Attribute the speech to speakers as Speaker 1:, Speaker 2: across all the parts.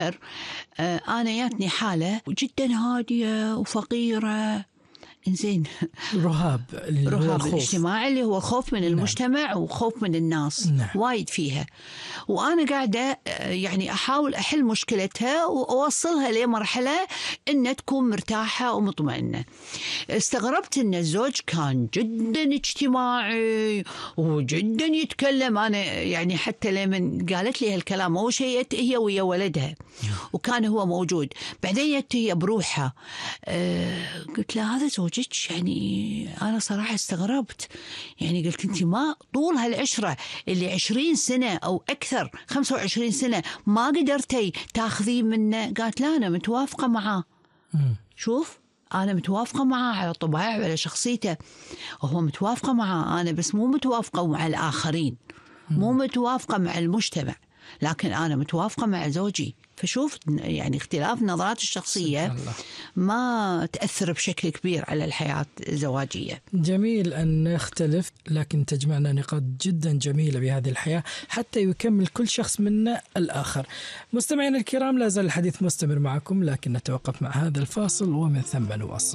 Speaker 1: أنا جاتني حالة جدا هادية وفقيرة. إنزين
Speaker 2: رهاب
Speaker 1: الاجتماعي اللي هو خوف من المجتمع وخوف من الناس. وايد فيها. وأنا قاعدة يعني أحاول أحل مشكلتها وأوصلها لمرحلة إن تكون مرتاحة ومطمئنة. استغربت إن الزوج كان جدا اجتماعي وجدا يتكلم. أنا يعني حتى لمن قالت لي هالكلام أول شيء هي ويا ولدها وكان هو موجود. بعدين هي بروحها. قلت لها هذا زوجك؟ يعني أنا صراحة استغربت. يعني قلت أنت ما طول هالعشرة اللي 20 سنة أو أكثر 25 سنة ما قدرتي تاخذين منه؟ قالت لا أنا متوافقة معاه. شوف أنا متوافقة معاه على طباعه وعلى شخصيته. وهو متوافقة معاه أنا، بس مو متوافقة مع الآخرين، مو متوافقة مع المجتمع، لكن أنا متوافقة مع زوجي. فشوف يعني اختلاف نظرات الشخصية ما تأثر بشكل كبير على الحياة الزواجية.
Speaker 2: جميل أن نختلف لكن تجمعنا نقاط جدا جميلة بهذه الحياة حتى يكمل كل شخص منا الآخر. مستمعينا الكرام، لا زال الحديث مستمر معكم، لكن نتوقف مع هذا الفاصل ومن ثم نواصل.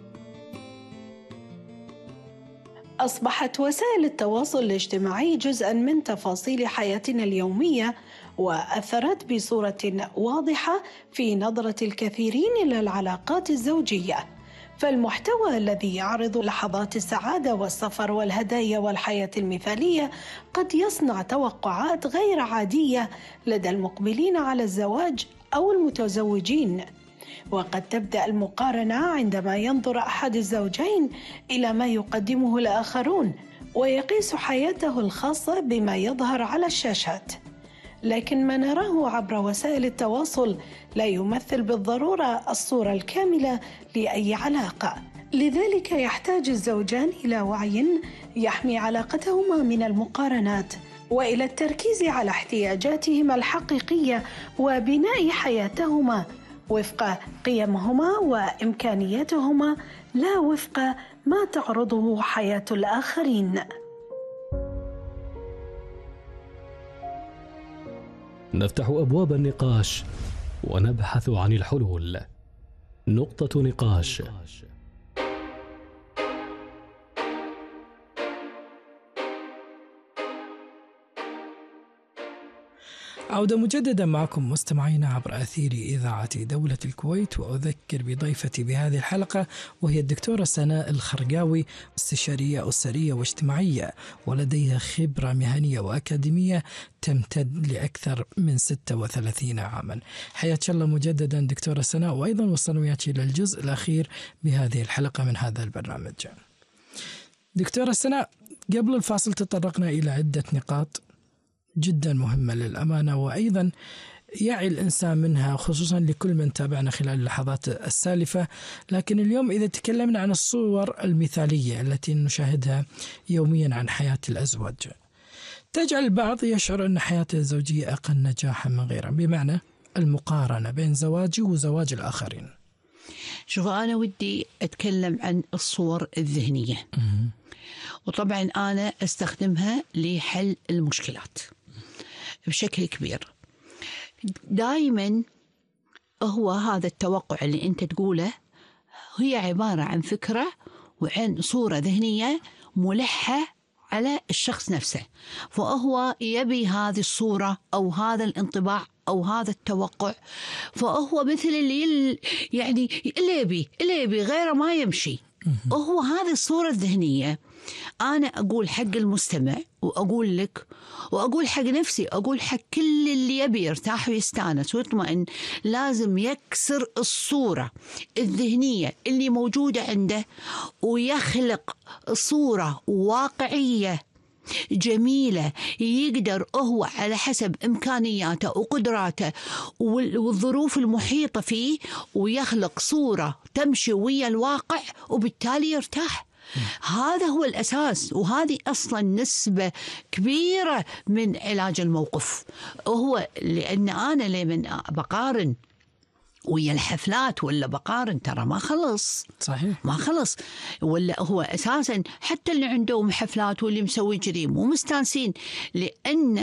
Speaker 3: أصبحت وسائل التواصل الاجتماعي جزءاً من تفاصيل حياتنا اليومية، وأثرت بصورة واضحة في نظرة الكثيرين إلى العلاقات الزوجية. فالمحتوى الذي يعرض لحظات السعادة والسفر والهدايا والحياة المثالية قد يصنع توقعات غير عادية لدى المقبلين على الزواج أو المتزوجين. وقد تبدأ المقارنة عندما ينظر أحد الزوجين إلى ما يقدمه الآخرون ويقيس حياته الخاصة بما يظهر على الشاشات. لكن ما نراه عبر وسائل التواصل لا يمثل بالضرورة الصورة الكاملة لأي علاقة. لذلك يحتاج الزوجان إلى وعي يحمي علاقتهما من المقارنات، وإلى التركيز على احتياجاتهما الحقيقية وبناء حياتهما وفق قيمهما وإمكانياتهما، لا وفق ما تعرضه حياة الآخرين.
Speaker 4: نفتح أبواب النقاش ونبحث عن الحلول. نقطة نقاش.
Speaker 2: عودة مجددا معكم مستمعينا عبر أثير إذاعة دولة الكويت، وأذكر بضيفتي بهذه الحلقة وهي الدكتورة سناء الخرقاوي، استشارية أسرية واجتماعية، ولديها خبرة مهنية وأكاديمية تمتد لأكثر من 36 عاما. حياك الله مجددا دكتورة سناء، وأيضا وصلنا وياك إلى الجزء الأخير بهذه الحلقة من هذا البرنامج. دكتورة سناء، قبل الفاصل تطرقنا إلى عدة نقاط جدا مهمة للأمانة، وأيضا يعي الإنسان منها، خصوصا لكل من تابعنا خلال اللحظات السالفة. لكن اليوم إذا تكلمنا عن الصور المثالية التي نشاهدها يوميا عن حياة الأزواج، تجعل البعض يشعر أن حياته الزوجية أقل نجاحا من غيرها، بمعنى المقارنة بين زواجي وزواج الآخرين.
Speaker 1: شوف، أنا ودي أتكلم عن الصور الذهنية، وطبعا أنا أستخدمها لحل المشكلات بشكل كبير. دائما هو هذا التوقع اللي أنت تقوله هي عبارة عن فكرة وعن صورة ذهنية ملحة على الشخص نفسه، فهو يبي هذه الصورة أو هذا الانطباع أو هذا التوقع، فهو مثل اللي يعني اللي يبي غيره ما يمشي. هو هذه الصورة الذهنية. أنا أقول حق المستمع وأقول لك وأقول حق نفسي، أقول حق كل اللي يبي يرتاح ويستانس ويطمئن، لازم يكسر الصورة الذهنية اللي موجودة عنده ويخلق صورة واقعية جميلة يقدر هو على حسب إمكانياته وقدراته والظروف المحيطة فيه، ويخلق صورة تمشي ويا الواقع وبالتالي يرتاح. هذا هو الأساس، وهذه أصلا نسبة كبيرة من علاج الموقف. هو لأن أنا لمن بقارن ويا الحفلات ولا بقارن، ترى ما خلص.
Speaker 2: صحيح،
Speaker 1: ما خلص. ولا هو أساسا حتى اللي عندهم حفلات واللي مسوي كذي مو مستانسين، لأن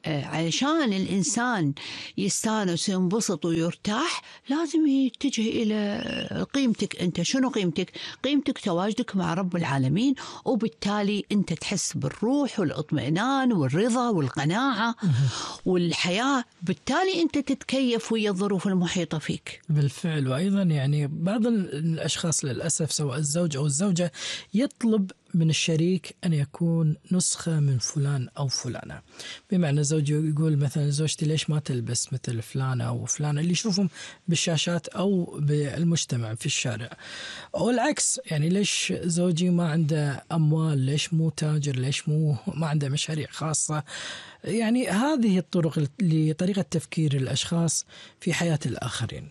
Speaker 1: علشان الإنسان يستانس وينبسط ويرتاح لازم يتجه إلى قيمتك أنت. شنو قيمتك؟ قيمتك تواجدك مع رب العالمين، وبالتالي أنت تحس بالروح والإطمئنان والرضا والقناعة والحياة، بالتالي أنت تتكيف ويا الظروف المحيطة فيك.
Speaker 2: بالفعل. وأيضا يعني بعض الأشخاص للأسف سواء الزوج أو الزوجة يطلب من الشريك أن يكون نسخة من فلان أو فلانة، بمعنى الزوج يقول مثلا زوجتي ليش ما تلبس مثل فلانة أو فلانة اللي يشوفهم بالشاشات أو بالمجتمع في الشارع، أو العكس يعني ليش زوجي ما عنده أموال، ليش مو تاجر، ليش ما عنده مشاريع خاصة. يعني هذه الطرق لطريقة تفكير الأشخاص في حياة الآخرين.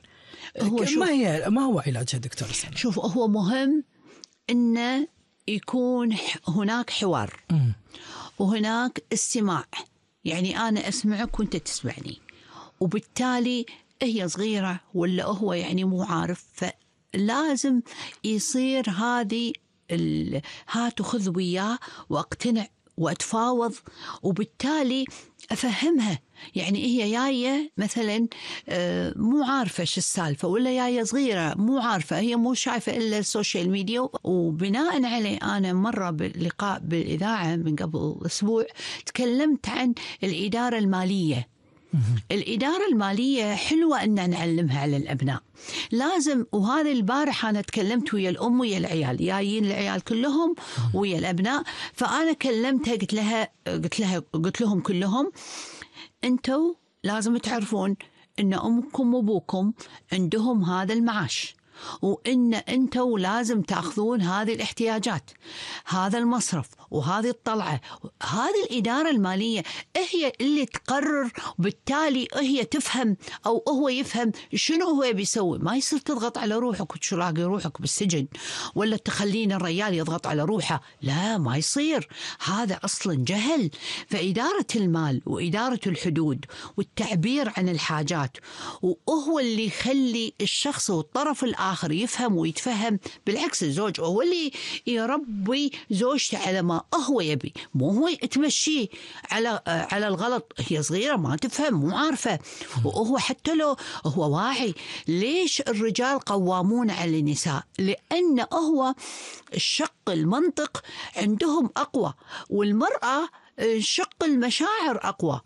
Speaker 2: ما هو علاجها دكتور سنة؟
Speaker 1: شوف، هو مهم أن يكون هناك حوار وهناك استماع، يعني أنا أسمعك وأنت تسمعني، وبالتالي هي صغيرة ولا هو يعني مو عارف، فلازم يصير هذه هات وخذ وياه وأقتنع وأتفاوض، وبالتالي أفهمها. يعني هي جاية مثلا مو عارفة شو السالفة، ولا جاية صغيرة مو عارفة، هي مو شايفة إلا السوشيال ميديا. وبناء عليه أنا مرة بلقاء بالإذاعة من قبل أسبوع تكلمت عن الإدارة المالية. الإدارة المالية حلوة أن نعلمها على الأبناء، لازم. وهذا البارح أنا تكلمت ويا الأم ويا العيال، جايين العيال كلهم ويا الأبناء، فأنا كلمتها قلت لهم كلهم أنتوا لازم تعرفون أن أمكم وأبوكم عندهم هذا المعاش، وإن أنتوا لازم تأخذون هذه الاحتياجات، هذا المصرف وهذه الطلعة. هذه الإدارة المالية هي اللي تقرر، بالتالي هي تفهم أو هو يفهم شنو هو بيسوي. ما يصير تضغط على روحك وتلاقي روحك بالسجن، ولا تخلين الرجال يضغط على روحه. لا، ما يصير، هذا أصلا جهل. فإدارة المال وإدارة الحدود والتعبير عن الحاجات، وهو اللي يخلي الشخص والطرف الآخر يفهم ويتفهم. بالعكس، الزوج هو اللي يربي زوجته على ما هو يبي، مو هو تمشيه على الغلط. هي صغيرة ما تفهم مو عارفة، وهو حتى لو هو واعي. ليش الرجال قوامون على النساء؟ لأن هو الشق المنطق عندهم أقوى، والمرأة شق المشاعر أقوى.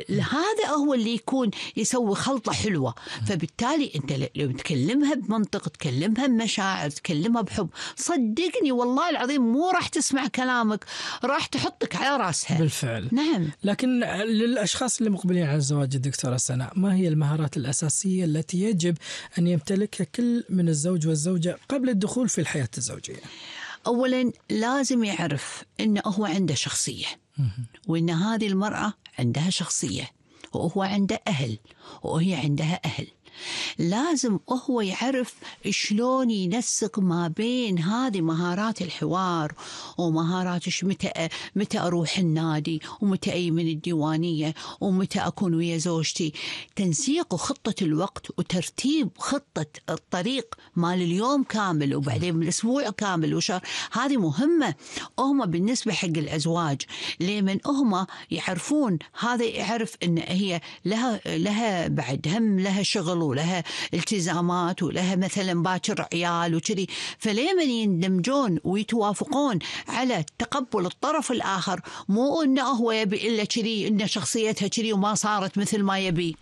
Speaker 1: هذا هو اللي يكون يسوي خلطة حلوة. فبالتالي أنت لو تكلمها بمنطق، تكلمها بمشاعر، تكلمها بحب، صدقني والله العظيم مو راح تسمع كلامك، راح تحطك على رأسها.
Speaker 2: بالفعل.
Speaker 1: نعم.
Speaker 2: لكن للأشخاص اللي مقبلين على الزواج الدكتورة سناء، ما هي المهارات الأساسية التي يجب أن يمتلكها كل من الزوج والزوجة قبل الدخول في الحياة الزوجية؟
Speaker 1: أولا لازم يعرف أنه هو عنده شخصية، وأن هذه المرأة عندها شخصية، وهو عنده أهل وهي عندها أهل. لازم هو يعرف شلون ينسق ما بين هذه مهارات الحوار ومهارات متى أروح النادي، ومتى أي من الديوانية، ومتى أكون ويا زوجتي. تنسيق وخطة الوقت وترتيب خطة الطريق مال اليوم كامل، وبعدين من الأسبوع كامل وشهر. هذه مهمة هم بالنسبة حق الأزواج، لمن هم يعرفون هذا، يعرف أن هي لها بعد هم، لها شغل ولها التزامات، ولها مثلا باكر عيال وكذي. فليمن يندمجون ويتوافقون على تقبل الطرف الآخر، مو إنه هو يبي إلا كذي، إن شخصيتها كذي وما صارت مثل ما يبي.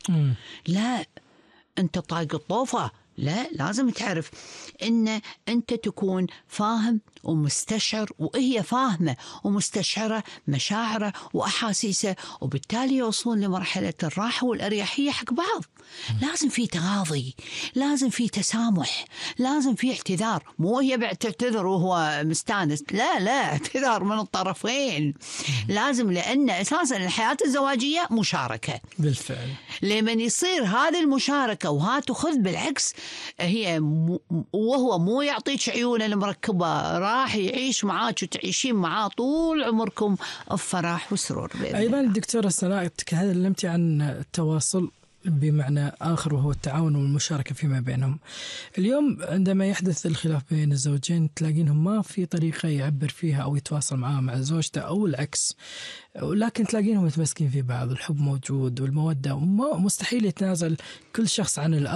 Speaker 1: لا، أنت طاق الطوفة. لا، لازم تعرف إن أنت تكون فاهم ومستشعر، وهي فاهمة ومستشعرة مشاعره وأحاسيسه، وبالتالي يوصلون لمرحلة الراحة والأريحية حق بعض. لازم في تغاضي، لازم في تسامح، لازم في اعتذار. مو هي بعد تعتذر وهو مستانس، لا، اعتذار من الطرفين لازم، لأن أساسا الحياة الزواجية مشاركة.
Speaker 2: بالفعل.
Speaker 1: لمن يصير هذه المشاركة وهات وخذ، بالعكس هي وهو مو يعطيك عيونه المركبة، راح يعيش معاك وتعيشين معاه طول عمركم بفرح وسرور.
Speaker 2: أيضا الدكتورة سناء تكلمتي عن التواصل بمعنى آخر وهو التعاون والمشاركة فيما بينهم. اليوم عندما يحدث الخلاف بين الزوجين تلاقينهم ما في طريقة يعبر فيها أو يتواصل معها مع زوجته أو العكس، ولكن تلاقينهم متمسكين في بعض، الحب موجود والمودة، مستحيل يتنازل كل شخص عن الآخر